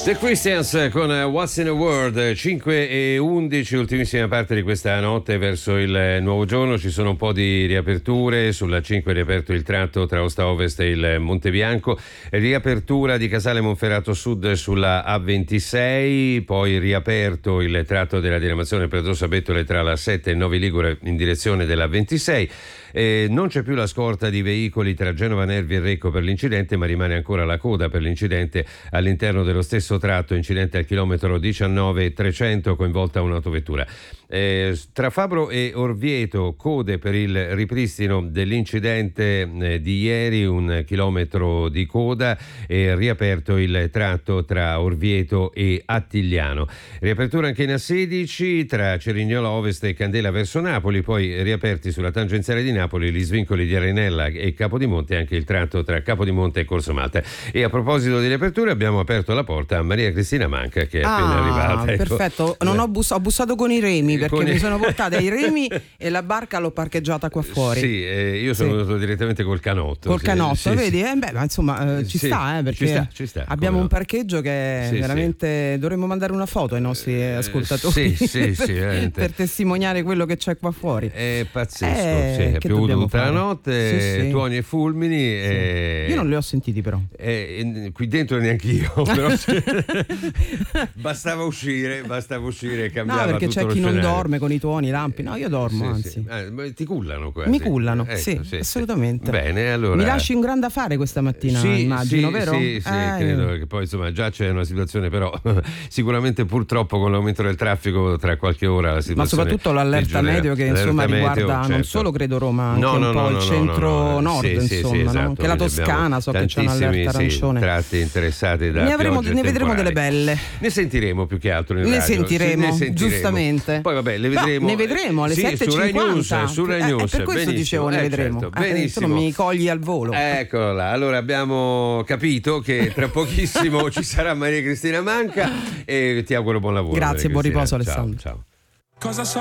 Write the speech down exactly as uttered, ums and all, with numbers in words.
The Christians con What's in a World, cinque e undici, ultimissima parte di questa notte verso il nuovo giorno. Ci sono un po' di riaperture. Sulla cinque è riaperto il tratto tra Aosta Ovest e il Monte Bianco, riapertura di Casale Monferrato Sud sulla A ventisei, poi riaperto il tratto della diramazione Pedrosa Bettole tra la sette e Novi Ligure in direzione della ventisei. Eh, non c'è più la scorta di veicoli tra Genova Nervi e Recco per l'incidente, ma rimane ancora la coda per l'incidente all'interno dello stesso tratto, incidente al chilometro diciannove trecento, coinvolta un'autovettura. Eh, tra Fabro e Orvieto, code per il ripristino dell'incidente eh, di ieri, un chilometro di coda, e riaperto il tratto tra Orvieto e Attigliano. Riapertura anche in A sedici tra Cerignola Ovest e Candela verso Napoli, poi riaperti sulla tangenziale di Napoli gli svincoli di Arenella e Capodimonte, anche il tratto tra Capodimonte e Corso Malta. E a proposito di riaperture, abbiamo aperto la porta a Maria Cristina Manca, che è ah, appena arrivata. Ecco. Perfetto, non ho, bus- ho bussato con i remi, perché con mi i... sono portata i remi e la barca l'ho parcheggiata qua fuori. Sì, eh, io sono sì. venuto direttamente col canotto. Col sì, canotto, sì, vedi? Sì. Eh, beh, ma insomma eh, ci sì, sta, eh, perché ci sta, ci sta, abbiamo no. un parcheggio che sì, veramente sì. dovremmo mandare una foto ai nostri eh, ascoltatori sì, sì, per, sì, per testimoniare quello che c'è qua fuori. È pazzesco, eh, sì, è piovuto tutta fare? la notte, sì, sì. tuoni e fulmini. Sì. E... Io non li ho sentiti però. E, qui dentro neanche io, però bastava uscire, bastava uscire e cambiava. No, perché tutto c'è lo chi scenario. non dorme con i tuoni, i lampi. No, io dormo, sì, anzi. Sì. Eh, ti cullano quasi. Mi cullano, ecco, sì, sì, assolutamente. Sì. Bene, allora. Mi lasci un gran da fare questa mattina, sì, immagino, sì, vero? Sì, sì, eh, credo che poi insomma già c'è una situazione, però sicuramente purtroppo con l'aumento del traffico tra qualche ora la situazione. Ma soprattutto l'allerta peggiorerà. meteo che insomma meteo, riguarda certo. non solo credo Roma, anche no, un no, po' no, il no, centro-nord, no, no. Sì, insomma, sì, sì, no? esatto. Che la Toscana so che c'è un'allerta arancione. Sì, tratti interessati da ne, avremo, piogge ne vedremo temporali. delle belle. Ne sentiremo più che altro in ne radio. sentiremo, ne sentiremo, giustamente. Poi vabbè, le vedremo. No, ne vedremo alle sì, sette e su Rai cinquanta. News, su Rai Eh, News. per questo benissimo. dicevo ne eh, vedremo. Certo, eh, benissimo. tu non mi cogli al volo. Eccolo là. Allora abbiamo capito che tra pochissimo ci sarà Maria Cristina Manca e ti auguro buon lavoro. Grazie, buon riposo ciao, Alessandro. Ciao. Cosa so